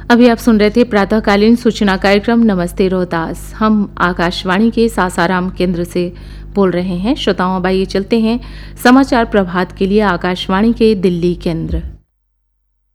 अभी आप सुन रहे थे प्रातःकालीन सूचना कार्यक्रम नमस्ते रोहतास। हम आकाशवाणी के सासाराम केंद्र से बोल रहे हैं। श्रोताओं, आइए चलते हैं समाचार प्रभात के लिए आकाशवाणी के दिल्ली केंद्र।